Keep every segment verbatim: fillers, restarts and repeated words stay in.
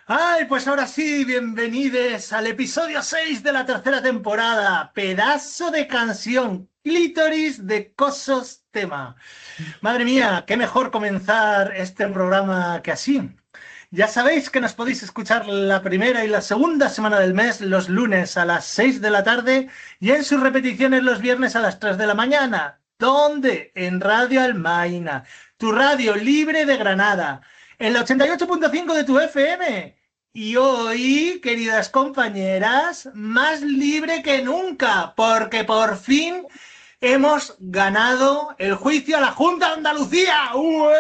Ay, pues ahora sí, bienvenidos al episodio seis de la tercera temporada. Pedazo de canción, Clítoris de Cosos Tema. Madre mía, qué mejor comenzar este programa que así. Ya sabéis que nos podéis escuchar la primera y la segunda semana del mes, los lunes a las seis de la tarde y en sus repeticiones los viernes a las tres de la mañana. ¿Dónde? En Radio Almaina, tu radio libre de Granada, en la ochenta y ocho punto cinco de tu F M. Y hoy, queridas compañeras, más libre que nunca, porque por fin hemos ganado el juicio a la Junta de Andalucía. ¡Ué!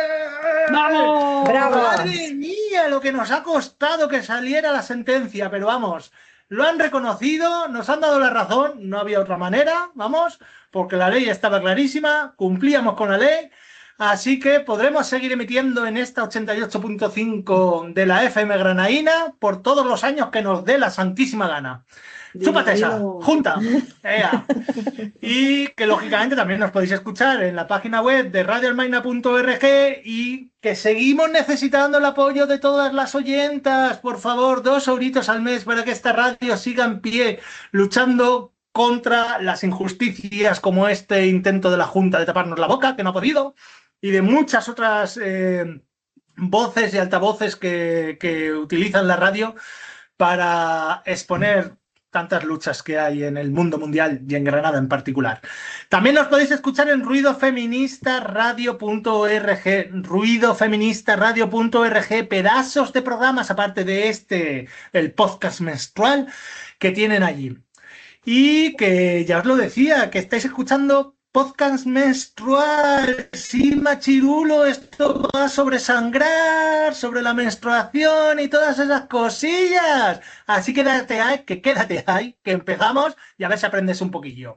¡Vamos! ¡Bravo! ¡Madre mía! Lo que nos ha costado que saliera la sentencia, pero vamos, lo han reconocido, nos han dado la razón, no había otra manera, vamos, porque la ley estaba clarísima, cumplíamos con la ley. Así que podremos seguir emitiendo en esta ochenta y ocho punto cinco de la F M granaína por todos los años que nos dé la santísima gana. Dilo, ¡Chúpate esa! dilo. ¡Junta! ¡Ea! Y que lógicamente también nos podéis escuchar en la página web de radio almaina punto org y que seguimos necesitando el apoyo de todas las oyentas. Por favor, dos euritos al mes para que esta radio siga en pie, luchando contra las injusticias como este intento de la Junta de taparnos la boca, que no ha podido, y de muchas otras eh, voces y altavoces que, que utilizan la radio para exponer tantas luchas que hay en el mundo mundial y en Granada en particular. También nos podéis escuchar en ruido feminista radio punto org, ruido feminista radio punto org, pedazos de programas aparte de este, el podcast menstrual que tienen allí. Y que ya os lo decía, que estáis escuchando podcast menstrual. Sí, machirulo, esto va sobre sangrar, sobre la menstruación y todas esas cosillas. Así que quédate ahí, que quédate ahí, que empezamos y a ver si aprendes un poquillo.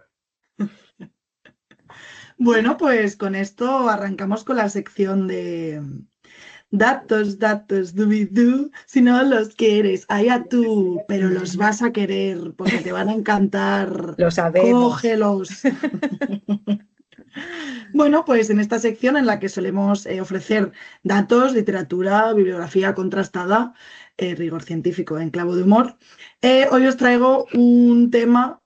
Bueno, pues con esto arrancamos con la sección de datos, datos, dubidú. Si no los quieres, allá tú, pero los vas a querer porque te van a encantar. Lo sabemos. Cógelos. Bueno, pues en esta sección en la que solemos eh, ofrecer datos, literatura, bibliografía contrastada, eh, rigor científico en clavo de humor, eh, hoy os traigo un tema.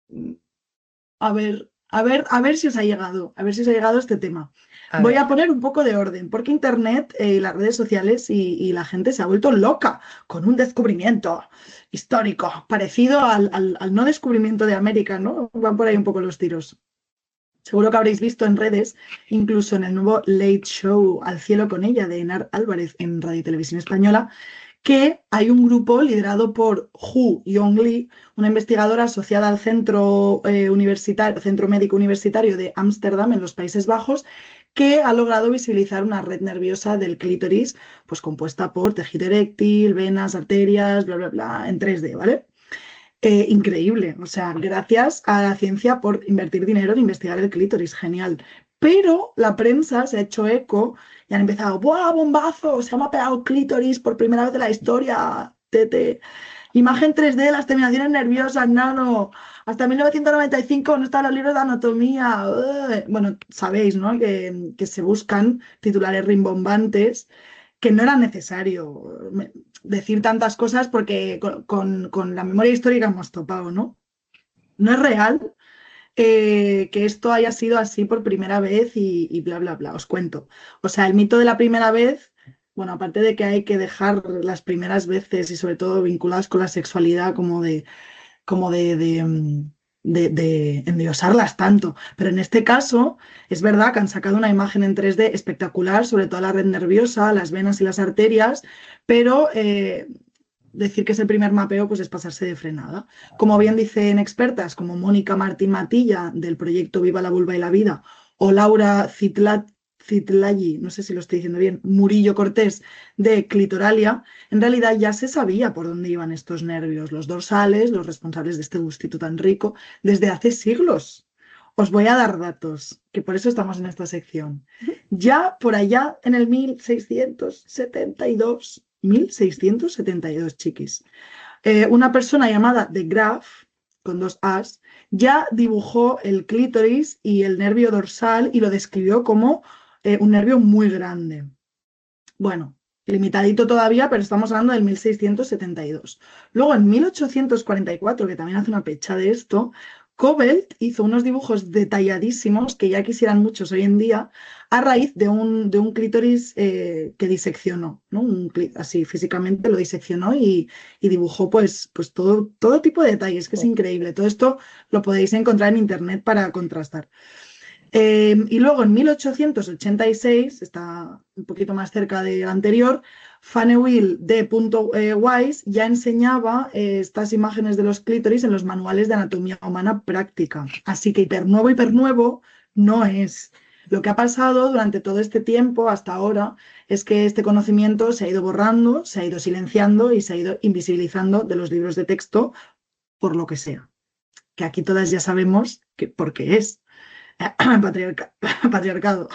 A ver, a ver, a ver si os ha llegado, a ver si os ha llegado este tema. A Voy ver. a poner un poco de orden, porque Internet eh, y las redes sociales y, y la gente se ha vuelto loca con un descubrimiento histórico, parecido al, al- al no descubrimiento de América, ¿no? Van por ahí un poco los tiros. Seguro que habréis visto en redes, incluso en el nuevo Late Show Al cielo con ella de Enar Álvarez en Radio y Televisión Española, que hay un grupo liderado por Hu Yong Lee, una investigadora asociada al Centro, eh, universitario, Centro Médico Universitario de Ámsterdam, en los Países Bajos, que ha logrado visibilizar una red nerviosa del clítoris, pues compuesta por tejido eréctil, venas, arterias, bla, bla, bla, en tres D, ¿vale? Eh, increíble, o sea, gracias a la ciencia por invertir dinero en investigar el clítoris, genial. Pero la prensa se ha hecho eco y han empezado, ¡buah, bombazo! Se ha mapeado el clítoris por primera vez en la historia, tete. Imagen tres D, las terminaciones nerviosas, nano. Hasta mil novecientos noventa y cinco no están los libros de anatomía. Ugh. Bueno, sabéis, ¿no? Que, que se buscan titulares rimbombantes que no era necesario me- decir tantas cosas porque con, con- con la memoria histórica hemos topado, ¿no? No es real eh, que esto haya sido así por primera vez y, y bla, bla, bla. Os cuento. O sea, el mito de la primera vez, bueno, aparte de que hay que dejar las primeras veces y sobre todo vinculadas con la sexualidad como de como de, de, mm, de- de endiosarlas tanto. Pero en este caso, es verdad que han sacado una imagen en tres D espectacular sobre toda la red nerviosa, las venas y las arterias, pero eh, decir que es el primer mapeo pues es pasarse de frenada. Como bien dicen expertas como Mónica Martín Matilla del proyecto Viva la Vulva y la Vida o Laura Citlat Citlali, no sé si lo estoy diciendo bien, Murillo Cortés de Clitoralia, en realidad ya se sabía por dónde iban estos nervios, los dorsales, los responsables de este gustito tan rico, desde hace siglos. Os voy a dar datos, que por eso estamos en esta sección. Ya por allá en el mil seiscientos setenta y dos, mil seiscientos setenta y dos, chiquis, eh, una persona llamada de Graaf, con dos As, ya dibujó el clítoris y el nervio dorsal y lo describió como eh, un nervio muy grande. Bueno, limitadito todavía, pero estamos hablando del mil seiscientos setenta y dos. Luego, en mil ochocientos cuarenta y cuatro, que también hace una pecha de esto, Cobalt hizo unos dibujos detalladísimos que ya quisieran muchos hoy en día a raíz de un, de un clítoris eh, que diseccionó, ¿no? Un clí- así físicamente lo diseccionó y, y dibujó pues, pues todo, todo tipo de detalles, que es increíble. Todo esto lo podéis encontrar en internet para contrastar. Eh, y luego en mil ochocientos ochenta y seis, está un poquito más cerca del anterior, Faneuil D. Weiss ya enseñaba eh, estas imágenes de los clítoris en los manuales de anatomía humana práctica. Así que hipernuevo, hipernuevo no es. Lo que ha pasado durante todo este tiempo, hasta ahora, es que este conocimiento se ha ido borrando, se ha ido silenciando y se ha ido invisibilizando de los libros de texto por lo que sea. Que aquí todas ya sabemos que, por qué es. Patriarca, patriarcado.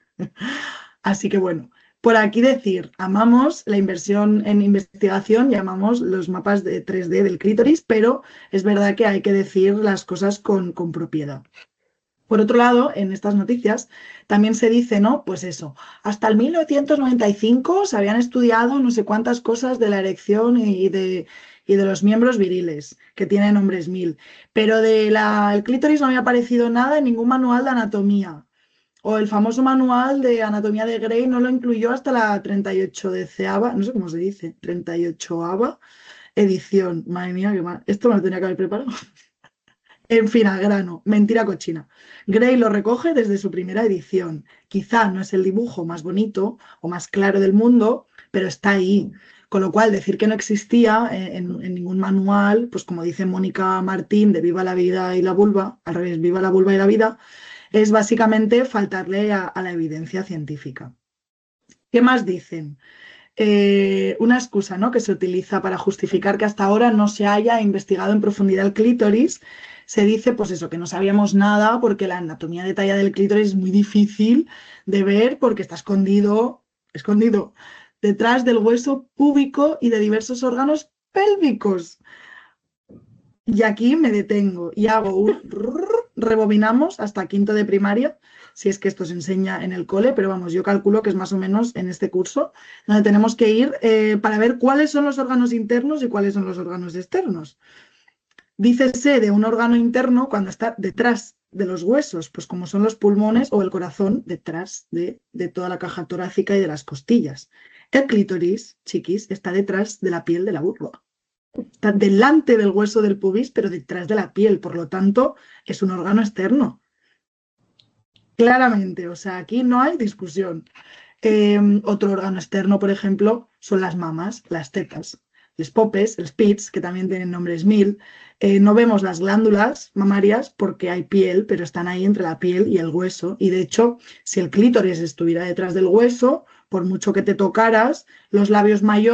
Así que bueno, por aquí decir, amamos la inversión en investigación y amamos los mapas de tres D del clítoris, pero es verdad que hay que decir las cosas con, con propiedad. Por otro lado, en estas noticias también se dice, ¿no? Pues eso, hasta el mil novecientos noventa y cinco se habían estudiado no sé cuántas cosas de la erección y de, y de los miembros viriles, que tienen hombres mil, pero del clítoris no había aparecido nada en ningún manual de anatomía. O el famoso manual de anatomía de Gray no lo incluyó hasta la treinta y ocho deseaba, no sé cómo se dice, treinta y ochoava edición. Madre mía, qué mal. Esto me lo tenía que haber preparado. En fin, al grano, mentira cochina. Gray lo recoge desde su primera edición. Quizá no es el dibujo más bonito o más claro del mundo, pero está ahí. Con lo cual, decir que no existía en, en ningún manual, pues como dice Mónica Martín de Viva la vida y la vulva, al revés, Viva la vulva y la vida, es básicamente faltarle a, a la evidencia científica. ¿Qué más dicen? Eh, una excusa, ¿no?, que se utiliza para justificar que hasta ahora no se haya investigado en profundidad el clítoris. Se dice, pues eso, que no sabíamos nada porque la anatomía detallada del clítoris es muy difícil de ver porque está escondido, escondido detrás del hueso púbico y de diversos órganos pélvicos. Y aquí me detengo y hago un rebobinamos hasta quinto de primaria, si es que esto se enseña en el cole, pero vamos, yo calculo que es más o menos en este curso, donde tenemos que ir eh, para ver cuáles son los órganos internos y cuáles son los órganos externos. Dícese de un órgano interno cuando está detrás de los huesos, pues como son los pulmones o el corazón, detrás de, de toda la caja torácica y de las costillas. El clítoris, chiquis, está detrás de la piel de la vulva. Está delante del hueso del pubis, pero detrás de la piel, por lo tanto, es un órgano externo. Claramente, o sea, aquí no hay discusión. Eh, otro órgano externo, por ejemplo, son las mamas, las tetas, los popes, los pits, que también tienen nombres mil. Eh, no vemos las glándulas mamarias porque hay piel, pero están ahí entre la piel y el hueso. Y de hecho, si el clítoris estuviera detrás del hueso, por mucho que te tocaras, los labios mayores